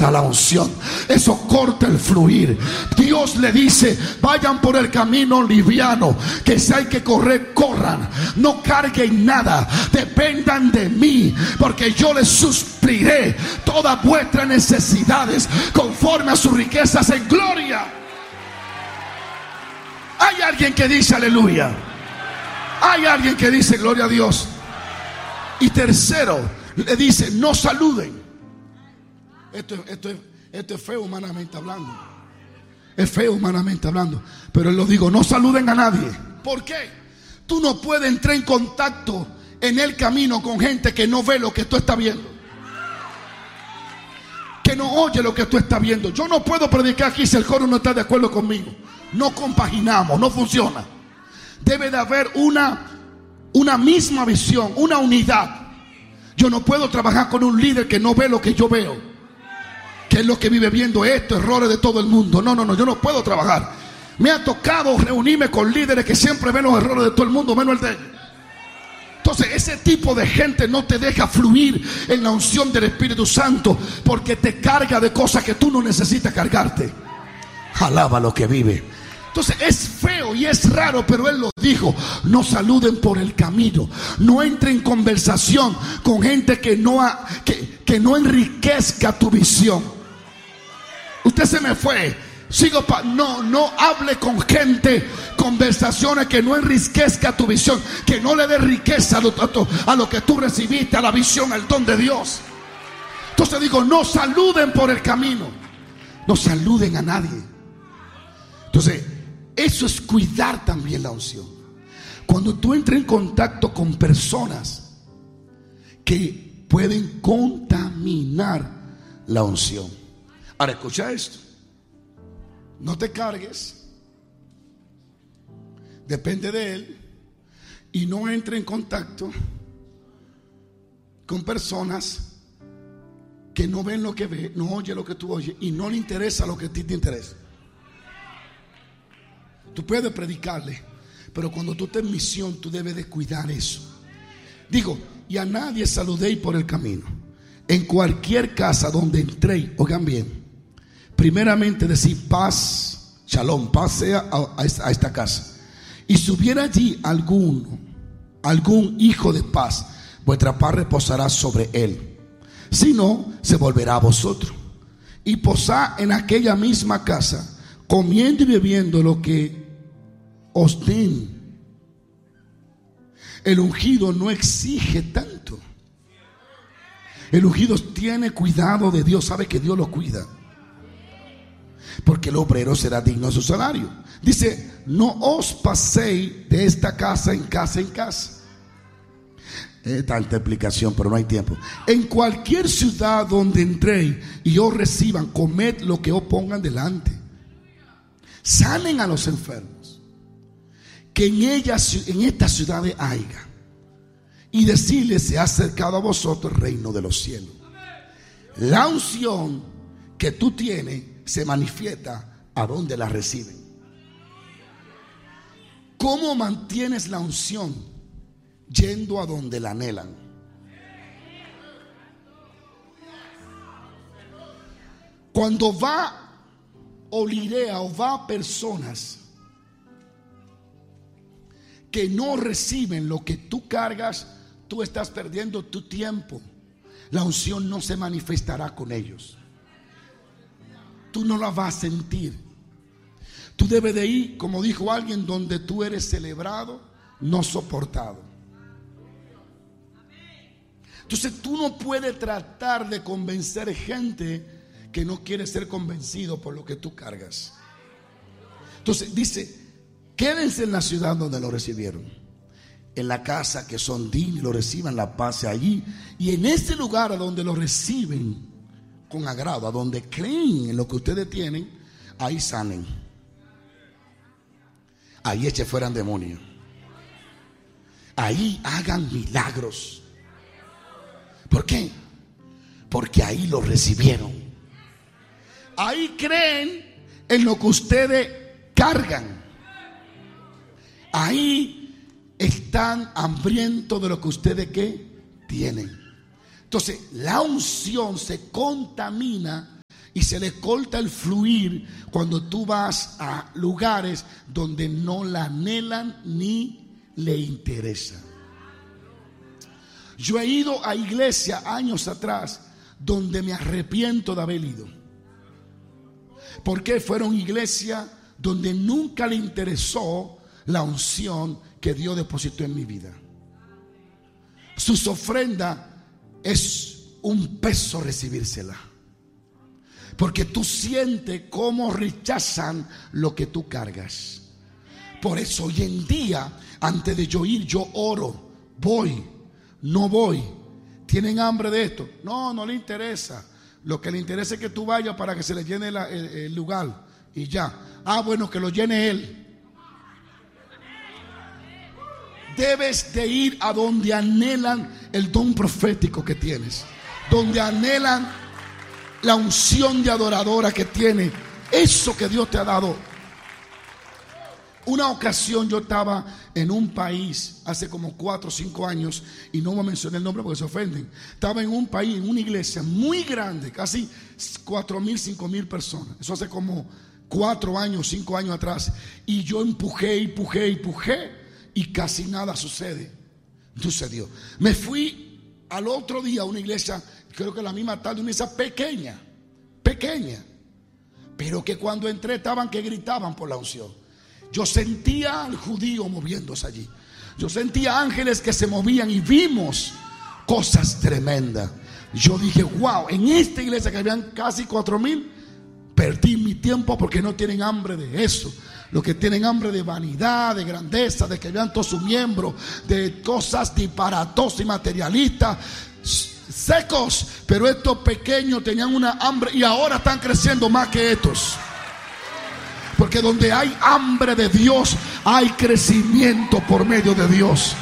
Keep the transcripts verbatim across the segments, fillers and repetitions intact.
corta la unción, eso corta el fluir. Dios le dice: vayan por el camino liviano, que si hay que correr, corran, no carguen nada, dependan de mí, porque yo les supliré todas vuestras necesidades conforme a sus riquezas en gloria. Hay alguien que dice aleluya. Hay alguien que dice gloria a Dios. Y tercero, le dice: no saluden. Esto, esto, es, esto es feo humanamente hablando. Es feo humanamente hablando. Pero él lo digo: no saluden a nadie. ¿Por qué? Tú no puedes entrar en contacto en el camino con gente que no ve lo que tú estás viendo, que no oye lo que tú estás viendo. Yo no puedo predicar aquí si el coro no está de acuerdo conmigo. No compaginamos, no funciona. Debe de haber una, una misma visión, una unidad. Yo no puedo trabajar con un líder que no ve lo que yo veo, que es lo que vive viendo estos errores de todo el mundo. No, no, no, yo no puedo trabajar. Me ha tocado reunirme con líderes que siempre ven los errores de todo el mundo, menos el de ellos. Entonces ese tipo de gente no te deja fluir en la unción del Espíritu Santo, porque te carga de cosas que tú no necesitas cargarte. Alaba lo que vive. Entonces es feo y es raro, pero él lo dijo: no saluden por el camino, no entren en conversación con gente que no, ha, que, que no enriquezca tu visión. Usted se me fue. Sigo pa- no, no hable con gente, conversaciones que no enriquezca tu visión, que no le dé riqueza a lo, a lo que tú recibiste, a la visión, al don de Dios. Entonces digo: no saluden por el camino, no saluden a nadie. Entonces eso es cuidar también la unción. Cuando tú entras en contacto con personas que pueden contaminar la unción. Ahora escucha esto: no te cargues, depende de él, y no entre en contacto con personas que no ven lo que ve, no oye lo que tú oyes, y no le interesa lo que a ti te interesa. Tú puedes predicarle, pero cuando tú estés en misión, tú debes de cuidar eso. Digo: y a nadie saludéis por el camino. En cualquier casa donde entréis, oigan bien, primeramente decir paz, shalom, paz sea a, a esta casa. Y si hubiera allí alguno, algún hijo de paz, vuestra paz reposará sobre él. Si no, se volverá a vosotros. Y posad en aquella misma casa, comiendo y bebiendo lo que os den. El ungido no exige tanto. El ungido tiene cuidado de Dios, sabe que Dios lo cuida, porque el obrero será digno de su salario. Dice: no os paséis de esta casa en casa en casa. Es tanta explicación, pero no hay tiempo. En cualquier ciudad donde entréis y os reciban, comed lo que os pongan delante. Sanen a los enfermos, que en ellas, en estas ciudades haya, y decirles: se ha acercado a vosotros el reino de los cielos. La unción que tú tienes se manifiesta a donde la reciben. ¿Cómo mantienes la unción? Yendo a donde la anhelan. Cuando va olirea o va a personas que no reciben lo que tú cargas, tú estás perdiendo tu tiempo. La unción no se manifestará con ellos. Tú no la vas a sentir. Tú debes de ir, como dijo alguien, donde tú eres celebrado, no soportado. Entonces tú no puedes tratar de convencer gente que no quiere ser convencido por lo que tú cargas. Entonces dice: quédense en la ciudad donde lo recibieron, en la casa que son dignos, lo reciban, la paz allí, y en ese lugar a donde lo reciben con agrado, a donde creen en lo que ustedes tienen, ahí sanen, ahí echen fuera demonios, ahí hagan milagros. ¿Por qué? Porque ahí lo recibieron. Ahí creen en lo que ustedes cargan. Ahí están hambrientos de lo que ustedes ¿qué? Tienen. Entonces la unción se contamina Y se le corta el fluir cuando tú vas a lugares donde no la anhelan ni le interesa. Yo he ido a iglesia años atrás donde me arrepiento de haber ido, porque fueron iglesias donde nunca le interesó la unción que Dios depositó en mi vida. Sus ofrendas es un peso recibírsela, porque tú sientes cómo rechazan lo que tú cargas. Por eso hoy en día, antes de yo ir, yo oro. Voy, no voy. ¿Tienen hambre de esto? No, no le interesa. Lo que le interesa es que tú vayas para que se le llene la, el, el lugar y ya. Ah, bueno, que lo llene él. Debes de ir a donde anhelan el don profético que tienes, donde anhelan la unción de adoradora que tiene, eso que Dios te ha dado. Una ocasión yo estaba en un país hace como cuatro o cinco años, y no voy a mencionar el nombre porque se ofenden. Estaba en un país, en una iglesia muy grande, casi cuatro mil, cinco mil personas. Eso hace como cuatro años, cinco años atrás. Y yo empujé, empujé, empujé, y casi nada sucede. Sucedió. Me fui al otro día a una iglesia, creo que la misma tarde, una iglesia pequeña, pequeña, pero que cuando entré estaban que gritaban por la unción. Yo sentía al judío moviéndose allí. Yo sentía ángeles que se movían y vimos cosas tremendas. Yo dije, wow, en esta iglesia que habían casi cuatro mil, perdí mi tiempo porque no tienen hambre de eso. Los que tienen hambre de vanidad, de grandeza, de que vean todos sus miembros, de cosas disparatosas y materialistas, secos. Pero estos pequeños tenían una hambre y ahora están creciendo más que estos. Porque donde hay hambre de Dios, hay crecimiento por medio de Dios.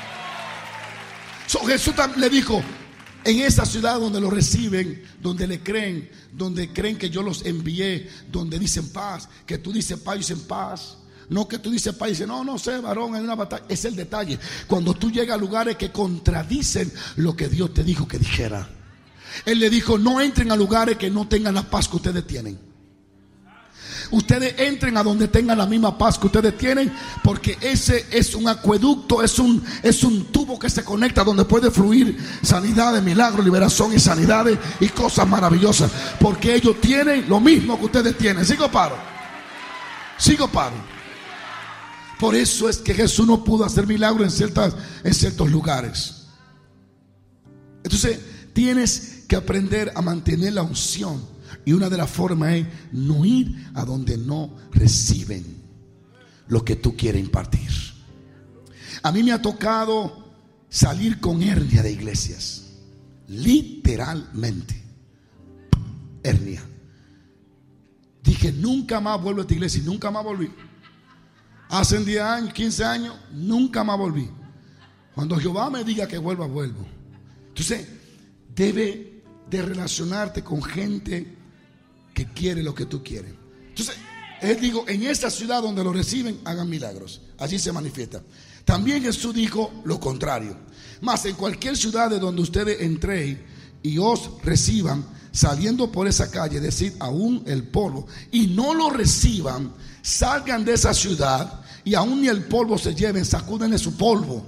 So, Jesús le dijo, en esa ciudad donde lo reciben, donde le creen, donde creen que yo los envié, donde dicen paz, que tú dices paz y dicen paz. No que tú dices paz y dices, no, no sé, varón, hay una batalla. Es el detalle. Cuando tú llegas a lugares que contradicen lo que Dios te dijo que dijera. Él le dijo, no entren a lugares que no tengan la paz que ustedes tienen. Ustedes entren a donde tengan la misma paz que ustedes tienen, porque ese es un acueducto, es un, es un tubo que se conecta donde puede fluir sanidades, milagros, liberación y sanidades y cosas maravillosas, porque ellos tienen lo mismo que ustedes tienen. Sigo paro, sigo paro. Por eso es que Jesús no pudo hacer milagros en, ciertas, en ciertos lugares. Entonces tienes que aprender a mantener la unción. Y una de las formas es no ir a donde no reciben lo que tú quieres impartir. A mí me ha tocado salir con hernia de iglesias. Literalmente. Hernia. Dije, nunca más vuelvo a esta iglesia. Y nunca más volví. Hace diez años, quince años, nunca más volví. Cuando Jehová me diga que vuelva, vuelvo. Entonces, debe de relacionarte con gente que quiere lo que tú quieres. Entonces, él dijo, en esta ciudad donde lo reciben, hagan milagros. Allí se manifiesta. También Jesús dijo lo contrario. Mas en cualquier ciudad de donde ustedes entréis y os reciban, saliendo por esa calle, decid aún el polvo, y no lo reciban, salgan de esa ciudad, y aún ni el polvo se lleven, sacúdenle su polvo.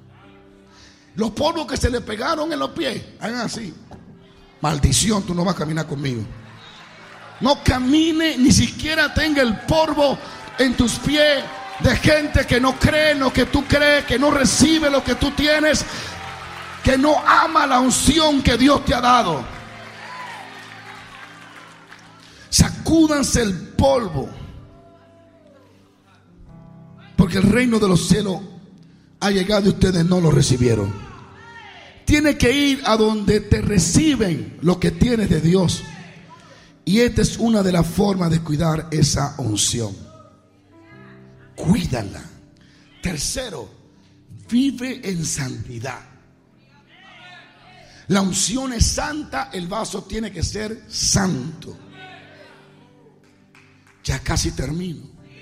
Los polvos que se le pegaron en los pies, hagan así. Maldición, tú no vas a caminar conmigo. No camine, ni siquiera tenga el polvo en tus pies de gente que no cree en lo que tú crees, que no recibe lo que tú tienes, que no ama la unción que Dios te ha dado. Sacúdanse el polvo, porque el reino de los cielos ha llegado y ustedes no lo recibieron. Tienes que ir a donde te reciben lo que tienes de Dios. Y esta es una de las formas de cuidar esa unción. Cuídala. Tercero, vive en santidad. La unción es santa, el vaso tiene que ser santo. Ya casi termino.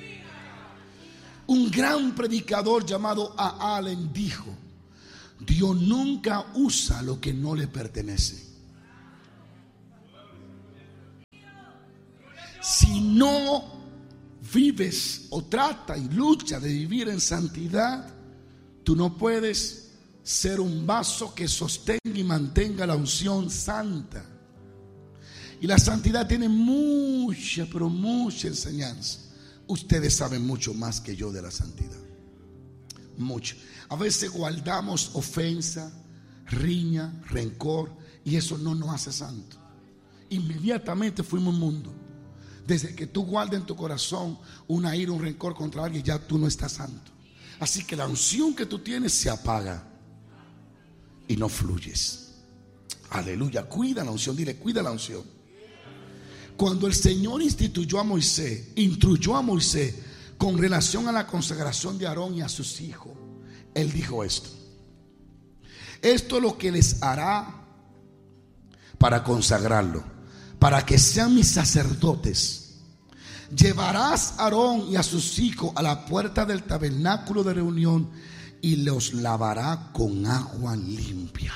Un gran predicador llamado A. Allen dijo: Dios nunca usa lo que no le pertenece. Si no vives o trata y lucha de vivir en santidad, tú no puedes ser un vaso que sostenga y mantenga la unción santa. Y la santidad tiene mucha, pero mucha enseñanza. Ustedes saben mucho más que yo de la santidad. Mucho. A veces guardamos ofensa, riña, rencor, y eso no nos hace santo. Inmediatamente fuimos inmundos. Desde que tú guardas en tu corazón una ira, un rencor contra alguien, ya tú no estás santo. Así que la unción que tú tienes se apaga y no fluyes. Aleluya. Cuida la unción. Dile, cuida la unción. Cuando el Señor instituyó a Moisés, instruyó a Moisés con relación a la consagración de Aarón y a sus hijos, Él dijo esto: esto es lo que les hará para consagrarlo, para que sean mis sacerdotes. Llevarás a Aarón y a sus hijos a la puerta del tabernáculo de reunión y los lavará con agua limpia.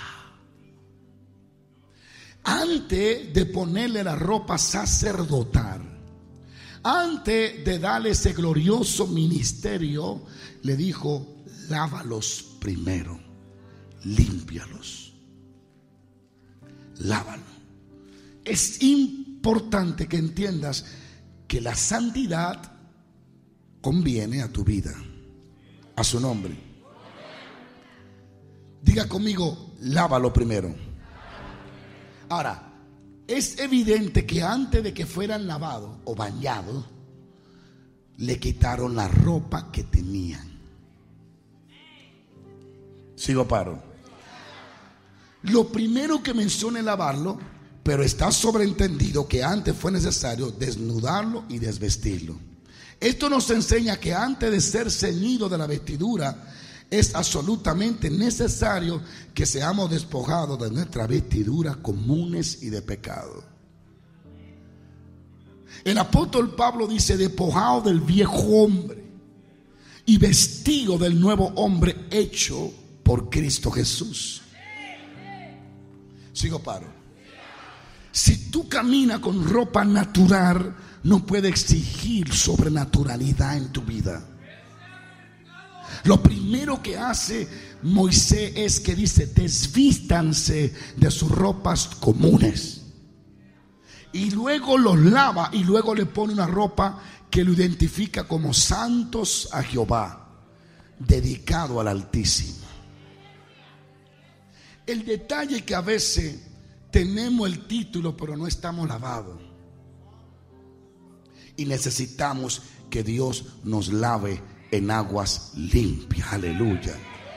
Antes de ponerle la ropa sacerdotal, antes de darle ese glorioso ministerio, le dijo: lávalos primero, límpialos, lávalos. Es importante que entiendas que la santidad conviene a tu vida. A su nombre. Diga conmigo: lávalo primero. Ahora, es evidente que antes de que fueran lavados o bañados, le quitaron la ropa que tenían. Sigo, paro. Lo primero que menciona es lavarlo, pero está sobreentendido que antes fue necesario desnudarlo y desvestirlo. Esto nos enseña que antes de ser ceñido de la vestidura, es absolutamente necesario que seamos despojados de nuestras vestiduras comunes y de pecado. El apóstol Pablo dice: despojado del viejo hombre y vestido del nuevo hombre hecho por Cristo Jesús. Sigo, paro. Si tú caminas con ropa natural, no puedes exigir sobrenaturalidad en tu vida. Lo primero que hace Moisés es que dice: desvístanse de sus ropas comunes. Y luego los lava y luego le pone una ropa que lo identifica como santos a Jehová, dedicado al Altísimo. El detalle es que a veces tenemos el título pero no estamos lavados. Y necesitamos que Dios nos lave en aguas limpias. Aleluya.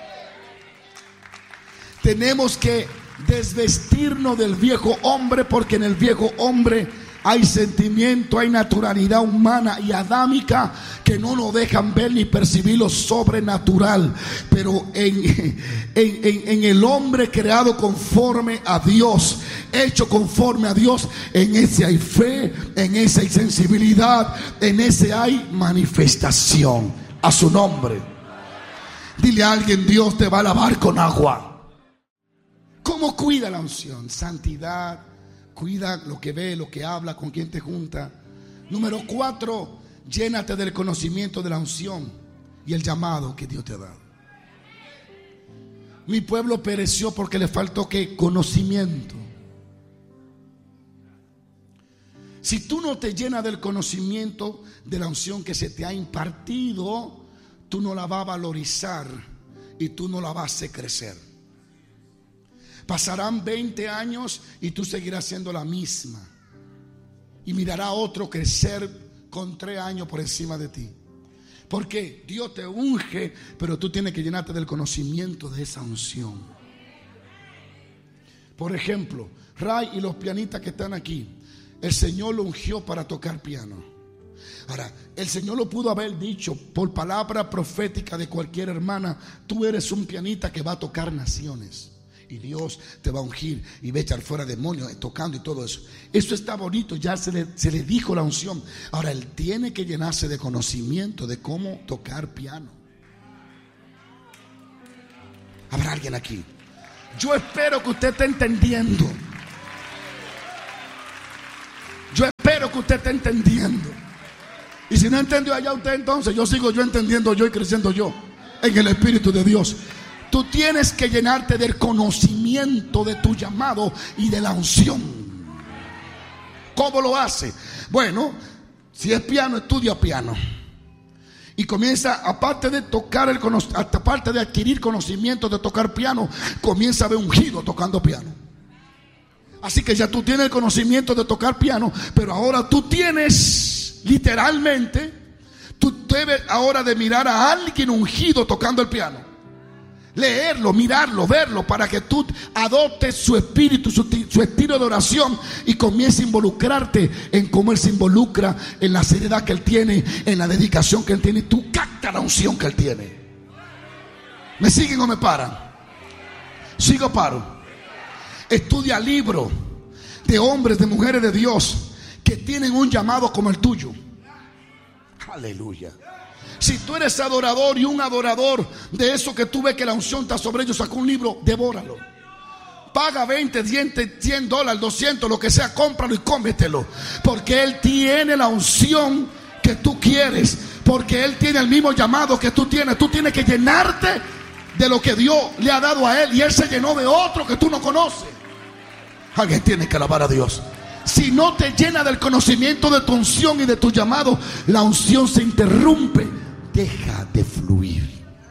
Tenemos que desvestirnos del viejo hombre, porque en el viejo hombre hay sentimiento, hay naturalidad humana y adámica que no nos dejan ver ni percibir lo sobrenatural. Pero en, en, en, en el hombre creado conforme a Dios, hecho conforme a Dios, en ese hay fe, en ese hay sensibilidad, en ese hay manifestación. A su nombre. Dile a alguien: Dios te va a lavar con agua. ¿Cómo cuida la unción? Santidad. Cuida lo que ve, lo que habla, con quien te junta. Número cuatro: llénate del conocimiento de la unción y el llamado que Dios te ha dado. Mi pueblo pereció porque le faltó ¿qué? Conocimiento. Si tú no te llenas del conocimiento de la unción que se te ha impartido, tú no la vas a valorizar y tú no la vas a hacer crecer. Pasarán veinte años y tú seguirás siendo la misma. Y mirará a otro crecer con tres años por encima de ti. Porque Dios te unge, pero tú tienes que llenarte del conocimiento de esa unción. Por ejemplo, Ray y los pianistas que están aquí, el Señor lo ungió para tocar piano. Ahora, el Señor lo pudo haber dicho por palabra profética de cualquier hermana: tú eres un pianista que va a tocar naciones. Y Dios te va a ungir y va a echar fuera demonios tocando y todo eso. Eso está bonito, ya se le, se le dijo la unción. Ahora él tiene que llenarse de conocimiento de cómo tocar piano. ¿Habrá alguien aquí? Yo espero que usted esté entendiendo. Yo espero que usted está entendiendo. Y si no entendió allá usted, entonces yo sigo yo entendiendo yo y creciendo yo en el Espíritu de Dios. Tú tienes que llenarte del conocimiento de tu llamado y de la unción. ¿Cómo lo hace? Bueno, si es piano, estudia piano. Y comienza, aparte de tocar el aparte de adquirir conocimiento de tocar piano, comienza a ver ungido tocando piano. Así que ya tú tienes el conocimiento de tocar piano, pero ahora tú tienes, literalmente, tú debes ahora de mirar a alguien ungido tocando el piano. Leerlo, mirarlo, verlo, para que tú adoptes su espíritu, su, su estilo de oración y comiences a involucrarte en cómo él se involucra, en la seriedad que él tiene, en la dedicación que él tiene. Tú captas la unción que él tiene. ¿Me siguen o me paran? Sigo, paro. Estudia libros de hombres, de mujeres de Dios que tienen un llamado como el tuyo. Aleluya. Si tú eres adorador y un adorador de eso que tú ves que la unción está sobre ellos, saca un libro, devóralo. Paga veinte, cien dólares, doscientos, lo que sea, cómpralo y cómetelo. Porque Él tiene la unción que tú quieres. Porque Él tiene el mismo llamado que tú tienes. Tú tienes que llenarte de lo que Dios le ha dado a Él. Y Él se llenó de otro que tú no conoces. Alguien tiene que alabar a Dios. Si no te llena del conocimiento de tu unción y de tu llamado, la unción se interrumpe. Deja de fluir.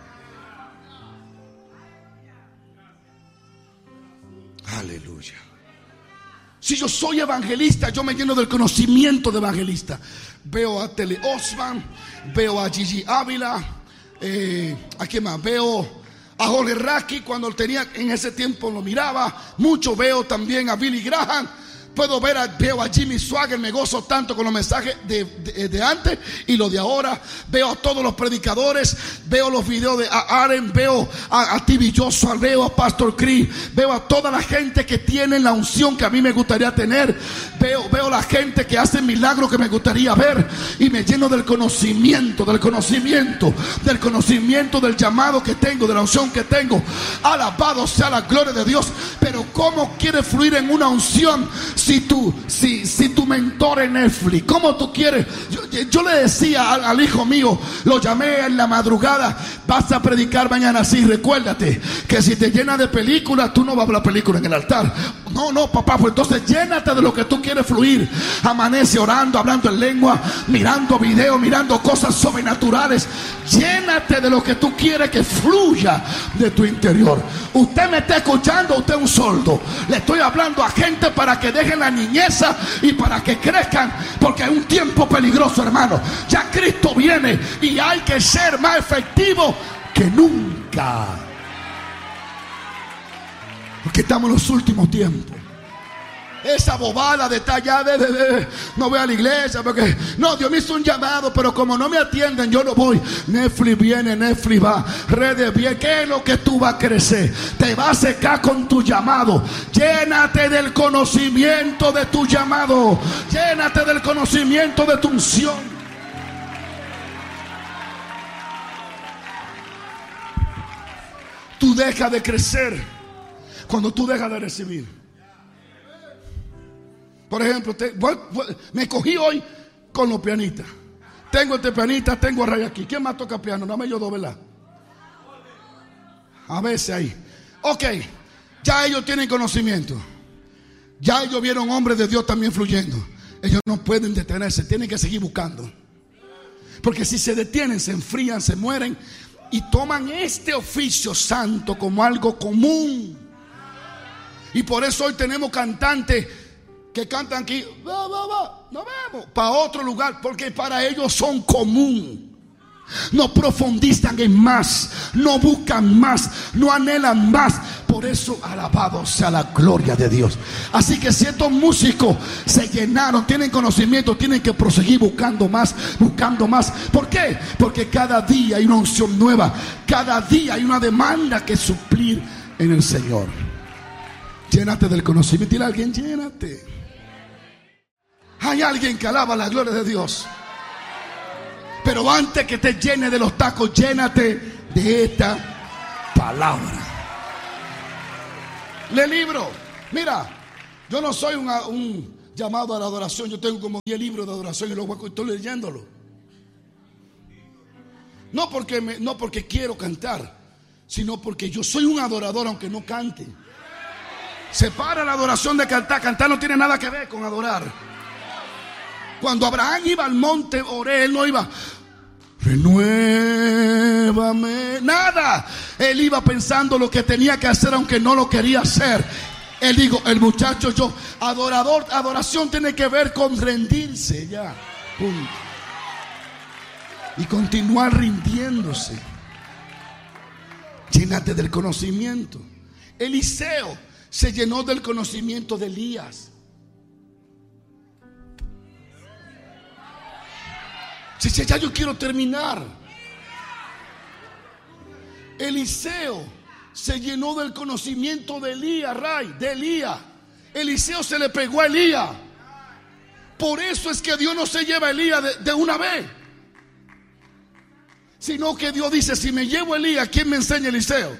Aleluya. Si yo soy evangelista, yo me lleno del conocimiento de evangelista. Veo a Tele Osman, veo a Gigi Ávila, eh, ¿a quién más? Veo a Jorge Raki cuando tenía, en ese tiempo lo miraba mucho. Veo también a Billy Graham. Puedo ver a, veo a Jimmy Swagger, me gozo tanto con los mensajes de, de, de antes y los de ahora. Veo a todos los predicadores, veo los videos de Aaron, veo a, a T V Joshua, veo a Pastor Chris, veo a toda la gente que tiene la unción que a mí me gustaría tener. Veo, veo la gente que hace milagros que me gustaría ver y me lleno del conocimiento, del conocimiento, del conocimiento del llamado que tengo, de la unción que tengo. Alabado sea la gloria de Dios. Pero ¿cómo quieres fluir en una unción? Si tú, si, si tu mentor es Netflix, ¿cómo tú quieres? Yo, yo le decía al, al hijo mío, lo llamé en la madrugada, vas a predicar mañana. Sí, recuérdate que si te llenas de películas, tú no vas a hablar película en el altar. No, no, papá, pues entonces llénate de lo que tú quieres fluir. Amanece orando, hablando en lengua, mirando videos, mirando cosas sobrenaturales. Llénate de lo que tú quieres que fluya de tu interior. Usted me está escuchando, usted es un sordo. Le estoy hablando a gente para que dejen la niñeza y para que crezcan, porque es un tiempo peligroso, hermano. Ya Cristo viene y hay que ser más efectivo que nunca, porque estamos en los últimos tiempos. Esa bobada de estar allá de, de, de, no voy a la iglesia porque no, Dios me hizo un llamado, pero como no me atienden, yo no voy. Netflix viene, Netflix va, redes bien. ¿Qué es lo que tú vas a crecer? Te vas a secar con tu llamado. Llénate del conocimiento de tu llamado. Llénate del conocimiento de tu unción. Tú dejas de crecer cuando tú dejas de recibir. Por ejemplo, te, voy, voy, me cogí hoy con los pianistas. Tengo este pianista, tengo a Ray aquí. ¿Quién más toca piano? No me yo dos, ¿verdad? A veces ahí. Ok, ya ellos tienen conocimiento. Ya ellos vieron hombres de Dios también fluyendo. Ellos no pueden detenerse, tienen que seguir buscando. Porque si se detienen, se enfrían, se mueren y toman este oficio santo como algo común. Y por eso hoy tenemos cantantes que cantan aquí, va, va, va, nos vemos, para otro lugar, porque para ellos son común. No profundizan en más, no buscan más, no anhelan más. Por eso, alabado sea la gloria de Dios. Así que si estos músicos se llenaron, tienen conocimiento, tienen que proseguir buscando más, buscando más. ¿Por qué? Porque cada día hay una unción nueva, cada día hay una demanda que suplir en el Señor. Llénate del conocimiento. Dile a alguien, llénate. Hay alguien que alaba la gloria de Dios. Pero antes que te llene de los tacos, llénate de esta palabra. Lee libro. Mira, yo no soy una, un, llamado a la adoración. Yo tengo como diez libros de adoración y los huecos estoy leyéndolo. No porque, me, no porque quiero cantar, sino porque yo soy un adorador aunque no cante. Separa la adoración de cantar. Cantar no tiene nada que ver con adorar. Cuando Abraham iba al monte Oré, él no iba renuévame, nada. Él iba pensando lo que tenía que hacer aunque no lo quería hacer. Él dijo, el muchacho, yo, adorador, adoración tiene que ver con rendirse ya, punto. Y continuar rindiéndose. Llénate del conocimiento. Eliseo se llenó del conocimiento de Elías. Si ya yo quiero terminar. Eliseo se llenó del conocimiento de Elías, Ray, de Elías. Eliseo se le pegó a Elías. Por eso es que Dios no se lleva a Elías de, de una vez, sino que Dios dice, si me llevo a Elías, ¿quién me enseña Eliseo?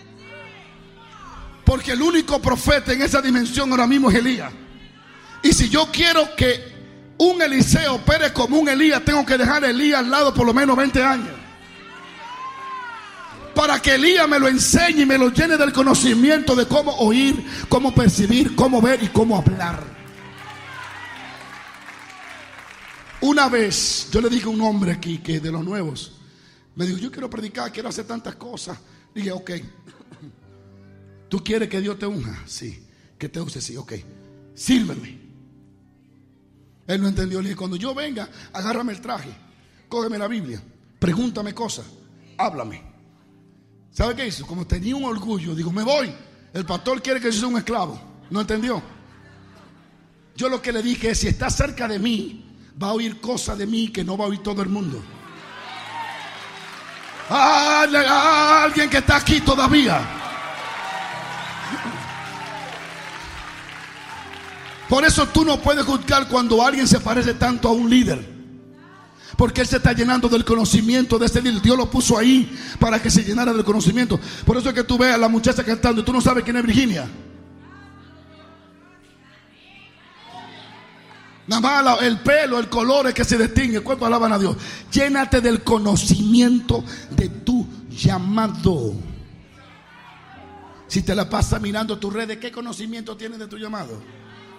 Porque el único profeta en esa dimensión ahora mismo es Elías. Y si yo quiero que un Eliseo opere como un Elías, tengo que dejar a Elías al lado por lo menos veinte años. Para que Elías me lo enseñe y me lo llene del conocimiento de cómo oír, cómo percibir, cómo ver y cómo hablar. Una vez yo le dije a un hombre aquí que de los nuevos, me dijo, yo quiero predicar, quiero hacer tantas cosas. Dije, ok, ¿tú quieres que Dios te unja? Sí. Que te use, sí, ok. Sírveme. Él no entendió. Le dije, cuando yo venga, agárrame el traje, cógeme la Biblia, pregúntame cosas, háblame. ¿Sabe qué hizo? Como tenía un orgullo, digo, me voy. El pastor quiere que yo sea un esclavo. ¿No entendió? Yo lo que le dije es, si está cerca de mí, va a oír cosas de mí que no va a oír todo el mundo. Ah, ah, alguien que está aquí todavía. Por eso tú no puedes juzgar cuando alguien se parece tanto a un líder, porque él se está llenando del conocimiento de ese líder. Dios lo puso ahí para que se llenara del conocimiento. Por eso es que tú ves a la muchacha cantando y tú no sabes quién es Virginia. Nada más el pelo, el color es que se distingue. ¿Cuánto alaban a Dios? Llénate del conocimiento de tu llamado. Si te la pasas mirando tus redes, ¿qué conocimiento tienes de tu llamado?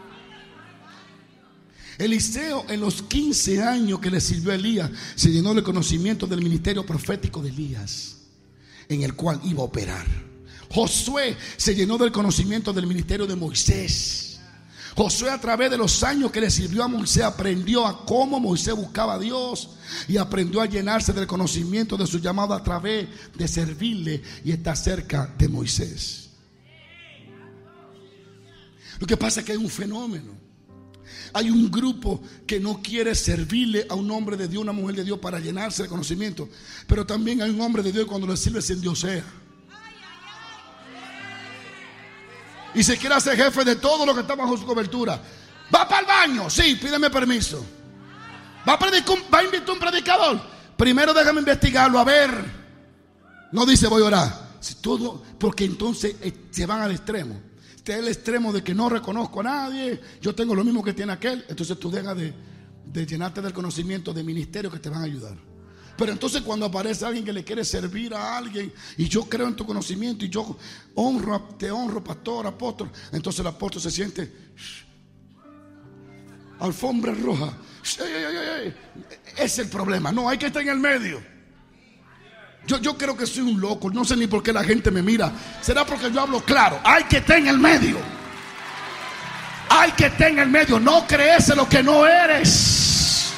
Eliseo, en los quince años que le sirvió a Elías, se llenó del conocimiento del ministerio profético de Elías, en el cual iba a operar. Josué se llenó del conocimiento del ministerio de Moisés. Josué, a través de los años que le sirvió a Moisés, aprendió a cómo Moisés buscaba a Dios y aprendió a llenarse del conocimiento de su llamado a través de servirle y estar cerca de Moisés. Lo que pasa es que hay un fenómeno. Hay un grupo que no quiere servirle a un hombre de Dios, una mujer de Dios, para llenarse de conocimiento. Pero también hay un hombre de Dios que cuando le sirve se endiosea. Y se quiere hacer jefe de todo lo que está bajo su cobertura. ¿Va para el baño? Sí, pídeme permiso. ¿Va a, predicar, va a invitar un predicador? Primero déjame investigarlo, a ver. No dice voy a orar. Si todo, porque entonces eh, se van al extremo. Este es el extremo de que no reconozco a nadie, yo tengo lo mismo que tiene aquel. Entonces tú dejas de, de llenarte del conocimiento de ministerios que te van a ayudar. Pero entonces cuando aparece alguien que le quiere servir a alguien, y yo creo en tu conocimiento y yo honro, te honro, pastor, apóstol, entonces el apóstol se siente shh, alfombra roja. Shh, ey, ey, ey, ey. Es el problema. No, hay que estar en el medio. Yo, yo creo que soy un loco. No sé ni por qué la gente me mira. ¿Será porque yo hablo claro? Hay que estar en el medio. Hay que estar en el medio. No creerse lo que no eres.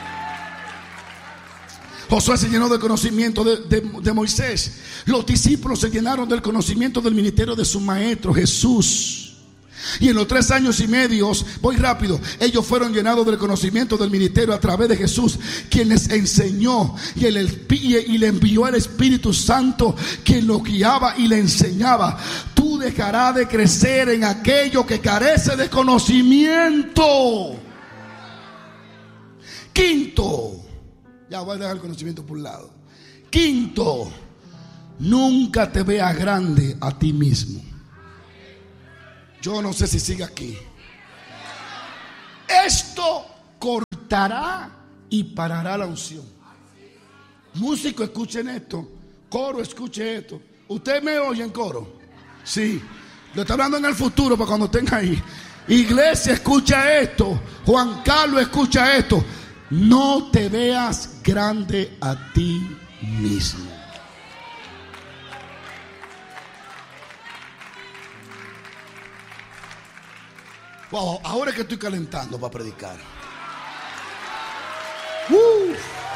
Josué se llenó del conocimiento de, de, de Moisés. Los discípulos se llenaron del conocimiento del ministerio de su maestro Jesús. Y en los tres años y medio, voy rápido, ellos fueron llenados del conocimiento del ministerio a través de Jesús, quien les enseñó y, el, y le envió el Espíritu Santo, quien lo guiaba y le enseñaba. Tú dejarás de crecer en aquello que carece de conocimiento. Quinto, ya voy a dejar el conocimiento por un lado. Quinto, nunca te veas grande a ti mismo. Yo no sé si sigue aquí. Esto cortará y parará la unción. Músico, escuchen esto. Coro, escuche esto. ¿Usted me oye en coro? Sí. Lo está hablando en el futuro para cuando estén ahí. Iglesia, escucha esto. Juan Carlos, escucha esto. No te veas grande a ti mismo. Wow, ahora es que estoy calentando para predicar. Uh.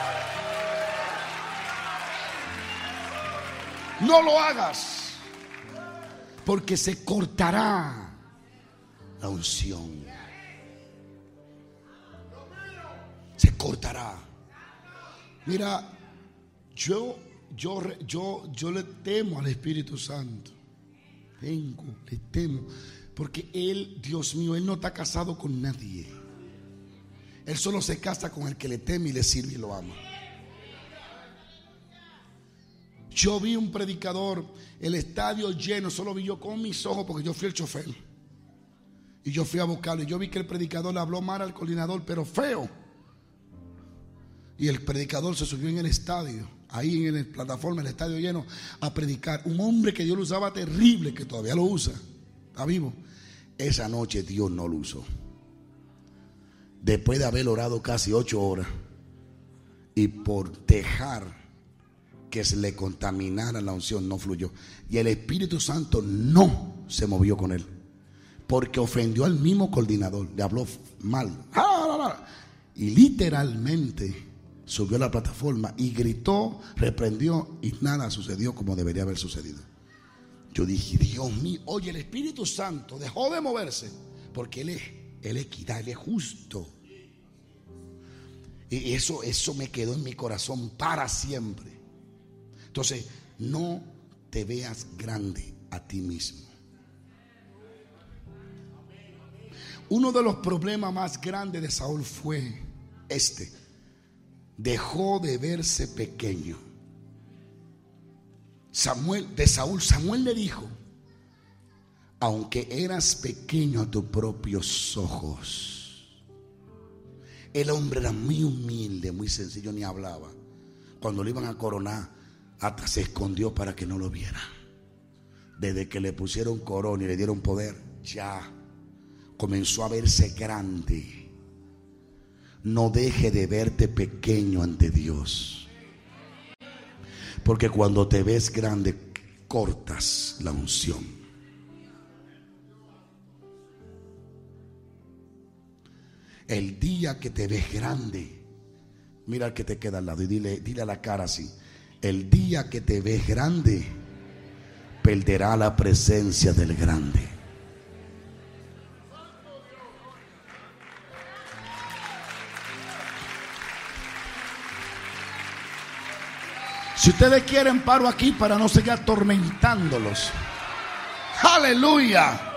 No lo hagas, porque se cortará la unción. Se cortará. Mira, yo, yo, yo, yo le temo al Espíritu Santo. Tengo, le temo. Porque Él, Dios mío, Él no está casado con nadie. Él solo se casa con el que le teme y le sirve y lo ama. Yo vi un predicador, el estadio lleno, solo vi yo con mis ojos porque yo fui el chofer. Y yo fui a buscarlo y yo vi que el predicador le habló mal al coordinador, pero feo. Y el predicador se subió en el estadio, ahí en la plataforma, el estadio lleno, a predicar. Un hombre que Dios lo usaba terrible, que todavía lo usa, está vivo. Esa noche Dios no lo usó. Después de haber orado casi ocho horas y por dejar que se le contaminara la unción, no fluyó. Y el Espíritu Santo no se movió con él, porque ofendió al mismo coordinador, le habló mal. Y literalmente subió a la plataforma y gritó, reprendió, y nada sucedió como debería haber sucedido. Yo dije, Dios mío, oye, el Espíritu Santo dejó de moverse porque Él es, Él es equidad, Él es justo. Y eso, eso me quedó en mi corazón para siempre. Entonces, no te veas grande a ti mismo. Uno de los problemas más grandes de Saúl fue este: dejó de verse pequeño. Samuel, de Saúl, Samuel le dijo: aunque eras pequeño a tus propios ojos. El hombre era muy humilde, muy sencillo, ni hablaba. Cuando lo iban a coronar, hasta se escondió para que no lo vieran. Desde que le pusieron corona y le dieron poder, ya comenzó a verse grande. No deje de verte pequeño ante Dios, porque cuando te ves grande, cortas la unción. El día que te ves grande, mira al que te queda al lado y dile, dile a la cara así: el día que te ves grande, perderá la presencia del grande. Si ustedes quieren, paro aquí para no seguir atormentándolos. Aleluya.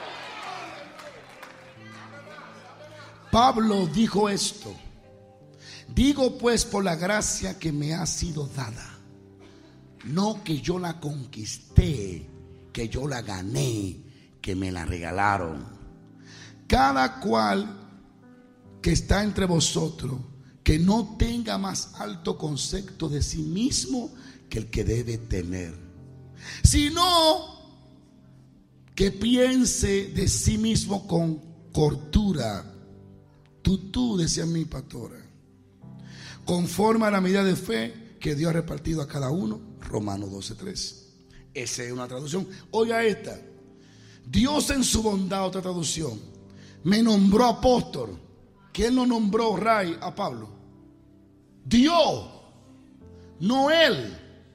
Pablo dijo esto: digo pues por la gracia que me ha sido dada, no que yo la conquisté, que yo la gané, que me la regalaron. Cada cual que está entre vosotros, que no tenga más alto concepto de sí mismo que el que debe tener, sino que piense de sí mismo con cordura. Tú, tú, decía mi pastora, conforme a la medida de fe que Dios ha repartido a cada uno. Romanos doce tres. Esa es una traducción. Oiga esta: Dios en su bondad, otra traducción, me nombró apóstol. ¿Quién lo nombró, Ray, a Pablo? Dios, no él.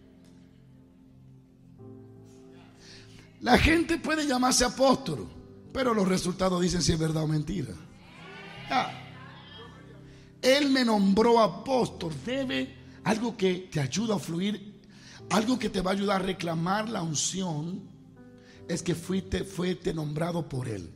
La gente puede llamarse apóstol, pero los resultados dicen si es verdad o mentira. Ah, él me nombró apóstol. Debe algo que te ayuda a fluir, algo que te va a ayudar a reclamar la unción, es que fuiste, fuiste nombrado por él.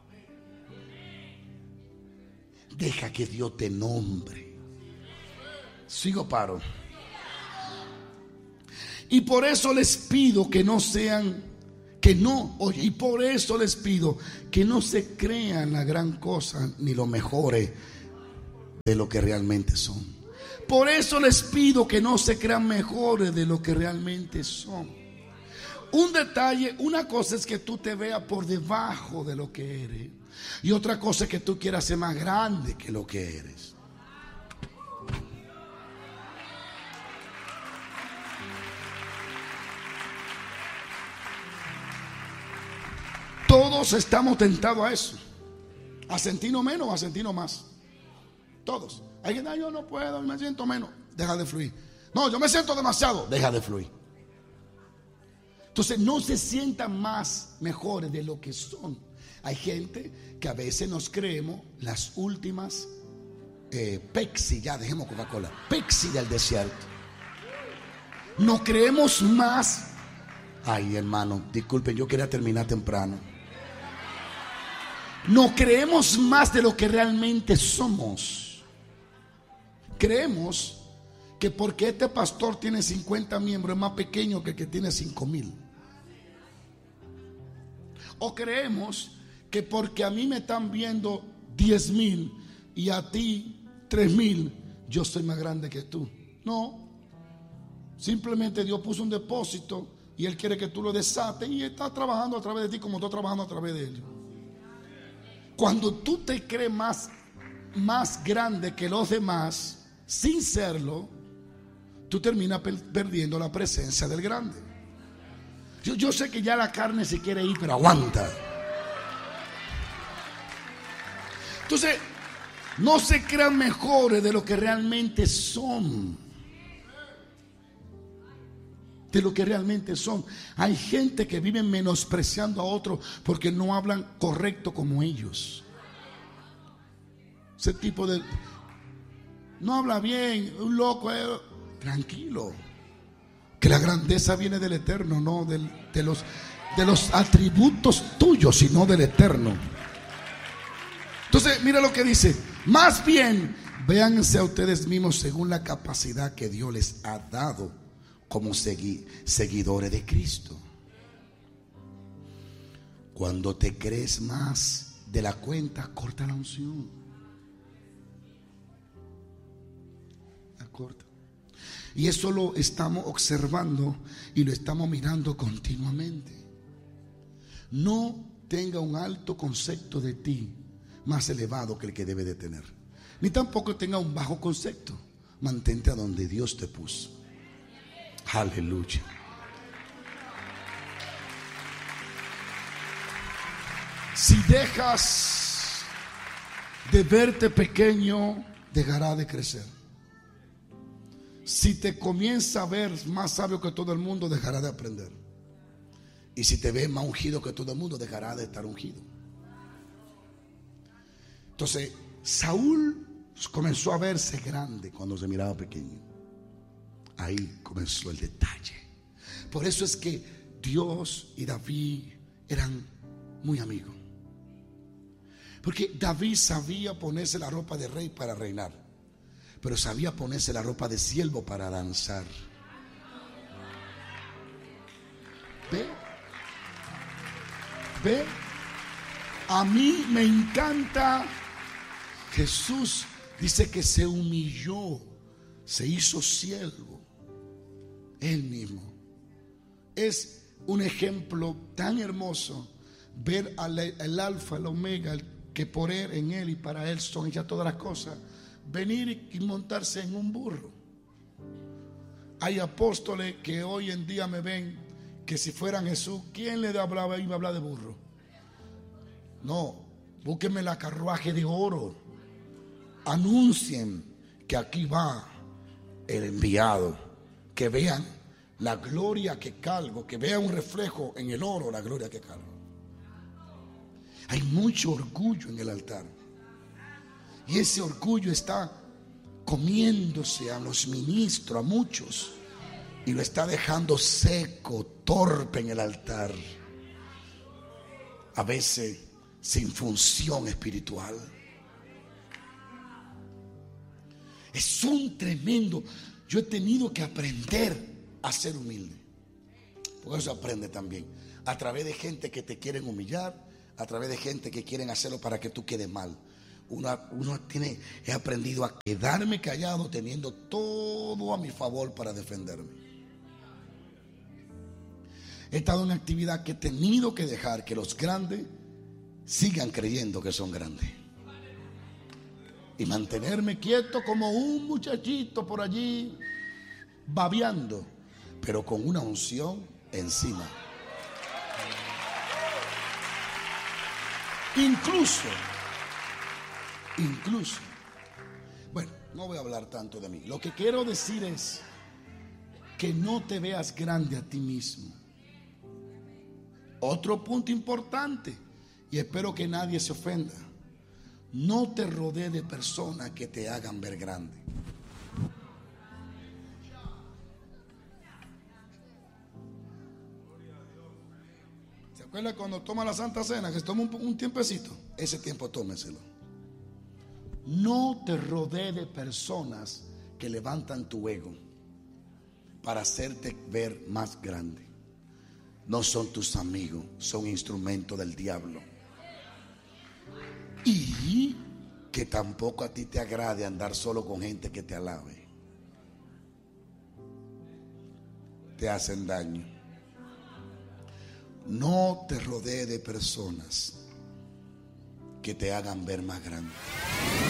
Deja que Dios te nombre. Sigo, paro. Y por eso les pido que no sean Que no, oye, y por eso les pido que no se crean la gran cosa ni lo mejores de lo que realmente son. Por eso les pido que no se crean mejores de lo que realmente son. Un detalle, una cosa es que tú te veas por debajo de lo que eres, y otra cosa es que tú quieras ser más grande que lo que eres. Todos estamos tentados a eso, a sentirnos menos o a sentirnos más. Todos. Hay gente, yo no puedo, me siento menos. Deja de fluir. No, yo me siento demasiado. Deja de fluir. Entonces no se sientan más mejores de lo que son. Hay gente que a veces nos creemos las últimas eh, Pepsi, ya dejemos Coca-Cola, Pepsi del desierto. No creemos más. Ay, hermano, disculpen, yo quería terminar temprano. No creemos más de lo que realmente somos. Creemos que porque este pastor tiene cincuenta miembros es más pequeño que el que tiene cinco mil. O creemos que porque a mí me están viendo diez mil y a ti tres mil, yo soy más grande que tú. No. Simplemente Dios puso un depósito y Él quiere que tú lo desates y está trabajando a través de ti como estoy trabajando a través de Él. Cuando tú te crees más, más grande que los demás, sin serlo, tú terminas per- perdiendo la presencia del grande. Yo, yo sé que ya la carne se quiere ir, pero aguanta. Entonces, no se crean mejores de lo que realmente son. De lo que realmente son. Hay gente que vive menospreciando a otros porque no hablan correcto como ellos. Ese tipo de no habla bien, un loco, eh, tranquilo. Que la grandeza viene del Eterno, no del, de los de los atributos tuyos, sino del Eterno. Entonces, mira lo que dice. Más bien, véanse a ustedes mismos según la capacidad que Dios les ha dado como segui- seguidores de Cristo. Cuando te crees más de la cuenta, corta la unción. La corta. Y eso lo estamos observando y lo estamos mirando continuamente. No tenga un alto concepto de ti más elevado que el que debe de tener. Ni tampoco tenga un bajo concepto. Mantente a donde Dios te puso. Aleluya. Si dejas de verte pequeño, dejará de crecer. Si te comienza a ver más sabio que todo el mundo, dejará de aprender. Y si te ves más ungido que todo el mundo, dejará de estar ungido. Entonces, Saúl comenzó a verse grande cuando se miraba pequeño. Ahí comenzó el detalle. Por eso es que Dios y David eran muy amigos. Porque David sabía ponerse la ropa de rey para reinar, pero sabía ponerse la ropa de siervo para danzar. ¿Ve? ¿Ve? A mí me encanta. Jesús dice que se humilló, se hizo siervo. Él mismo. Es un ejemplo tan hermoso ver al el alfa, el omega, el que por él, en él y para él son hechas todas las cosas, venir y montarse en un burro. Hay apóstoles que hoy en día me ven que si fueran Jesús, ¿quién le hablaba? Iba a hablar de burro. No, búsquenme la carruaje de oro. Anuncien que aquí va el enviado. Que vean la gloria que cargo, que vean un reflejo en el oro, la gloria que cargo. Hay mucho orgullo en el altar. Y ese orgullo está comiéndose a los ministros, a muchos, y lo está dejando seco, torpe en el altar. A veces sin función espiritual. Es un tremendo. Yo he tenido que aprender a ser humilde. Porque eso se aprende también. a través de gente que te quieren humillar, a través de gente que quieren hacerlo para que tú quedes mal. Uno, uno tiene, he aprendido a quedarme callado teniendo todo a mi favor para defenderme. He estado en una actividad que he tenido que dejar que los grandes sigan creyendo que son grandes. Y mantenerme quieto como un muchachito por allí, babeando, pero con una unción encima. Incluso, incluso, bueno, no voy a hablar tanto de mí. Lo que quiero decir es que no te veas grande a ti mismo. Otro punto importante, y espero que nadie se ofenda: no te rodees de personas que te hagan ver grande. ¿Se acuerda cuando toma la Santa Cena, que se toma un, un tiempecito? Ese tiempo tómeselo. No te rodees de personas que levantan tu ego para hacerte ver más grande. No son tus amigos, son instrumentos del diablo. Y que tampoco a ti te agrade andar solo con gente que te alabe. Te hacen daño. No te rodees de personas que te hagan ver más grande.